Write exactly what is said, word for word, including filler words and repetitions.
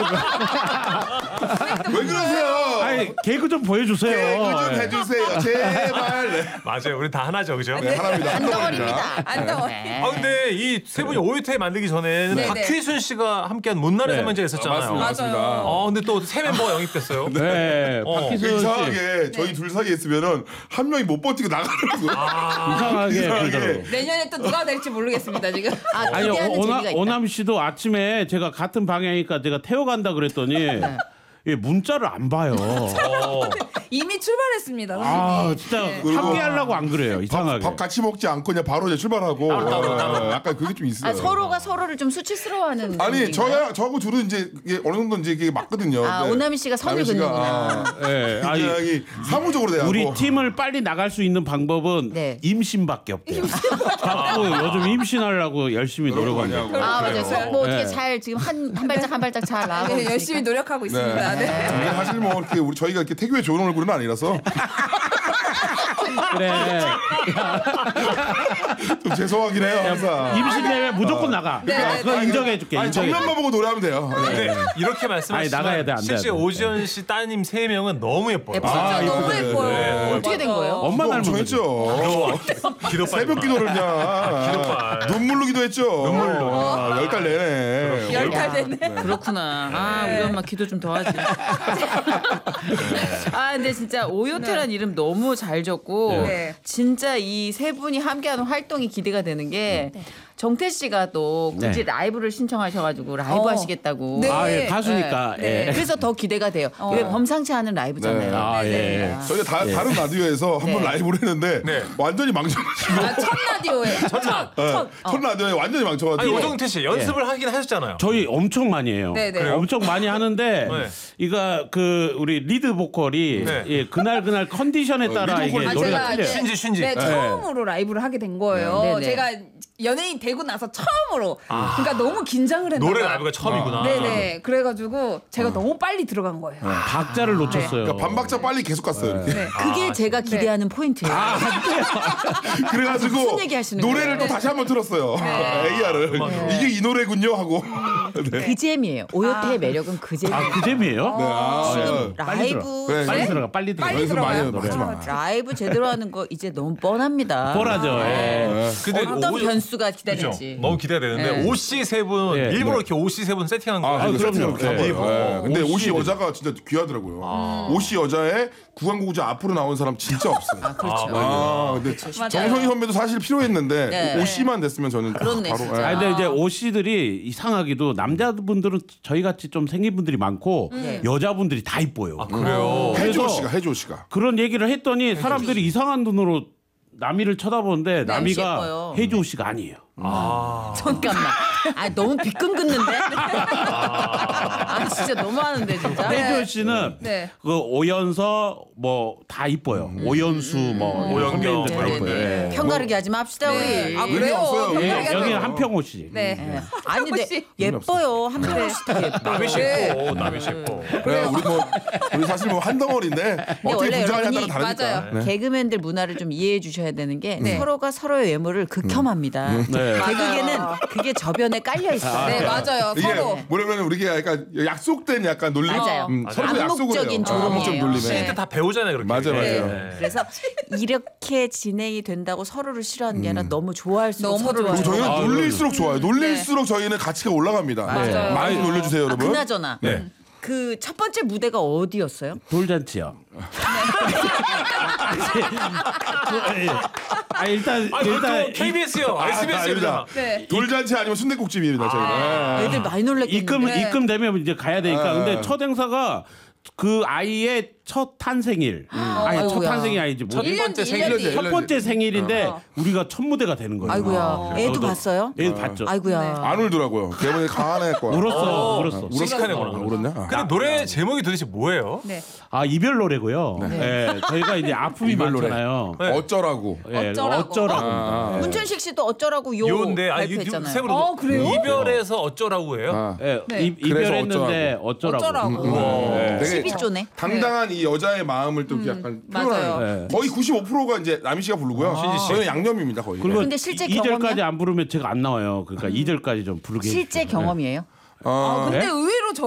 왜 그러세요? 아니 개그 좀 보여주세요. 개그 좀 해주세요. 제발. 네. 맞아요. 우리 다 하나죠, 그죠? 네, 하나입니다. 안덩어리입니다. 안덩어리. 아 근데 이 세 분이 오유태 만들기 전에는 네, 박휘순 씨가 함께한 못난의 네. 삼형제가 있었잖아요. 아, 맞습니다. 맞아요. 아 근데 또 새 멤버가 영입됐어요. 네, 어. 박희순 씨 이상하게 저희 둘 사이에 있으면은 한 명이 못 버티고 나가는 거예요. 이상하게 이상하게. 그러더라고요. 내년에 또 누가 될지 모르겠습니다 지금. 아, 아니 기대하는 오나, 재미가 있다. 오남 씨도 아침에 제가 같은 방향이니까 제가 태워간다 그랬더니 예, 문자를 안 봐요. 어. 이미 출발했습니다. 아 선생님. 진짜 네. 함께 하려고 안 그래요. 이상하게. 밥, 밥 같이 먹지 않고 그냥 바로 이제 출발하고 따로, 따로, 따로. 어, 약간 그게 좀 있어요. 아, 서로가 서로를 좀 수치스러워하는. 아니 분위기인가요? 저야 저하고 둘은 이제 이게 어느 정도 이제 이게 맞거든요. 아, 근데 오남희 씨가 선을 남희 씨가, 긋는구나. 아, 예, 아니, 굉장히 사무적으로 돼요. 우리 팀을 빨리 나갈 수 있는 방법은 네. 임신밖에 없대요. 자꾸 요즘 임신하려고 열심히 노력하냐고. 하냐고. 아 맞아요. 서- 뭐 어떻게 네. 잘 지금 한, 한 발짝 한 발짝 잘 나가고 네, 있으니까. 열심히 노력하고 네. 있습니다. 네. 근데 사실 뭐 이렇게 우리 저희가 이렇게 태교에 좋은 얼굴은 아니라서 그래. 좀 죄송하긴 해요. 항상. 임신되면 무조건 나가. 네, 네, 그거 네. 인정해줄게. 아니 인정해. 정면만 보고 노래하면 돼요. 네. 근데 이렇게 아니, 말씀하시지만 나가야 돼, 안 돼, 실제 안 돼. 오지연 씨 따님 세 명은 너무 예뻐요. 예, 진짜 아, 너무 이쁘네. 예뻐요. 네. 어떻게 된 거예요? 엄마 닮은 거지. 정했죠. 기도 새벽 기도를 그냥 기도빨. 눈물로 기도했죠. 눈물로. 열 달 내내. 열 달 됐네. 그렇구나. 아 우리 엄마 기도 좀 더 하지. 아 근데 진짜 오요태란 이름 너무 잘 졌고 네. 진짜 이 세 분이 함께하는 활동이 기대가 되는 게 정태 씨가 또 굳이 네. 라이브를 신청하셔가지고 라이브 어. 하시겠다고. 네. 아, 예, 가수니까. 네. 예. 그래서 더 기대가 돼요. 어. 이게 범상치 않은 라이브잖아요. 네. 아, 예. 저희가 다, 다른 라디오에서 한 번 네. 라이브를 했는데 네. 완전히 망쳐가지고 아, 첫 라디오에 첫날. 네. 첫. 첫 라디오에 완전히 아니 망쳐가지고 오정태 씨 연습을 하긴 하셨잖아요. 저희 엄청 많이 해요. 네, 네. 엄청 많이 하는데 네. 이거 그 우리 리드 보컬이 네. 예, 그날 그날 컨디션에 따라 리드 이게 보컬 아, 노래가 제가 틀려요. 이제- 신지 신지. 네, 처음으로 라이브를 하게 된 거예요. 네, 네. 제가 연예인 되고 나서 처음으로. 그러니까 너무 긴장을 했나 노래 봐요. 라이브가 처음이구나. 네네. 그래가지고 제가 너무 빨리 들어간 거예요. 박자를 놓쳤어요. 그러니까 반박자 빨리 계속 갔어요. 이렇게. 네. 그게 제가 기대하는 포인트예요. 그래가지고 무슨 얘기 하시는 노래를 거예요? 또 다시 한번 틀었어요. 에이아를 이게 이 노래군요 하고. 네. 그 잼이에요. 오요태의 매력은 그 잼이에요. 아, 그 재미예요? 네, 아, 지금 네. 빨리 들어. 라이브 그래, 빨리 네? 들어가. 빨리 들어가. 빨리 연습 많이 해요. 들어가요. 하지 마. 라이브 제대로 하는 거 이제 너무 뻔합니다. 뻔하죠. 예. 근데 어떤 오- 변수가 그죠? 기다릴지. 너무 기대가 되는데 네. 오씨 세 분 네. 일부러 네. 이렇게 오씨 세 분 세팅한 아, 거예요. 그럼요. 그럼요. 그럼요. 네. 네. 근데 옷이 옷이 여자가 진짜 귀하더라고요. 옷이 여자에 구강구구자 앞으로 나온 사람 진짜 없어요. 아, 그렇죠. 근데 정성희 선배도 사실 필요했는데 네. 옷이만 됐으면 저는 그렇네, 바로. 진짜. 아 근데 이제 오씨들이 이상하기도 남자분들은 저희 같이 좀 생긴 분들이 많고 네. 여자분들이 다 이뻐요. 그래요. 해조 그래서- 씨가 해조 씨가. 그런 얘기를 했더니 사람들이 이상한 눈으로 남이를 쳐다보는데 남이 남이가 예뻐요. 혜주 씨가 아니에요. 잠깐만. 아 너무 비끈 긋는데. 아 진짜 너무하는데 진짜. 혜주 씨는 네. 그 오연서 뭐 다 이뻐요. 오연수 뭐 오연경 선배님들 다 뭐 이런 이뻐요. 네. 예. 편가르기 하지 맙시다 네. 우리. 아, 의미 그래요? 없어요. 예, 편가르기 여기는 하죠. 한평호 씨. 네. 네. 아니 근데 씨. 예뻐요. 한편호 씨 되게 예뻐요. 남이 싶고 남이 싶고. 그래 우리 뭐 우리 사실 뭐 한 덩어리인데 어떻게 원래 분장하냐에 따라 여러분이 다르니까. 맞아요. 네. 개그맨들 문화를 좀 이해해 주셔야 되는 게 서로가 서로의 외모를 극혐합니다. 네. 개그계는 그게 저변에 깔려 있어요. 네, 맞아요. 이게 서로. 뭐냐면 우리가 약간 약속된 약간 논리. 맞아요. 음, 서로 약속을 암묵적인 해요. 조롱이에요. 암묵적 논리네. 시즌 다 배우잖아요 그렇게. 맞아, 맞아. 네. 그래서 이렇게 진행이 된다고 서로를 싫어하는 게 아니라 너무 좋아할수록 너무 서로를 좋아요. 저희는 좋아하고. 놀릴수록 좋아요. 놀릴수록 저희는 가치가 올라갑니다. 맞아요. 많이 좀 놀려주세요, 아, 여러분. 그나저나 네. 그 첫 번째 무대가 어디였어요? 돌잔치요. 아 일단 아 일단 일단 케이비에스요. 에스비에스입니다. 네. 돌잔치 아니면 순댓국집입니다, 저희는. 애들 많이 놀랬겠는데. 입금 네. 입금 되면 이제 가야 되니까. 아. 근데 첫 행사가 그 아이의 첫 탄생일. 아니 첫 아이고야. 탄생이 아니지. 뭐. 첫 일 년 번째 뒤, 생일. 일 년 뒤. 첫 번째 생일인데 어. 우리가 첫 무대가 되는 거예요. 아이고야. 애도 저도- 봤어요? 애도 봤죠. 아이고야. 안 울더라고요. 대본에 강한 애거야. 울었어, 울었어. 씩씩한 애구나. 울었냐? 아. 근데 노래 제목이 도대체 뭐예요? 네. 아 이별 노래고요. 예, 저희가 이제 아픔이 이별 노래. 많잖아요. 네. 어쩌라고. 예, 어쩌라고. 어쩌라고. 아, 아. 문천식 씨도 어쩌라고 요 요인데 아니 발표했잖아요. 세부로 어, 그래요? 이별에서 어쩌라고 해요? 아. 예, 네. 이, 그래서 이별했는데 어쩌라고. 어쩌라고. 되게 십이 조네. 당당한 이 여자의 마음을 또 이렇게 약간 맞아요. 표현하는. 네. 거의 구십오 퍼센트가 이제 남희 씨가 부르고요. 신지 씨. 저희는 양념입니다, 거의. 그리고 근데 실제 이 절까지 경험이야? 안 부르면 제가 안 나와요. 그러니까 이 절까지 좀 부르게 실제 해주세요. 경험이에요? 어. 근데 네? 의외로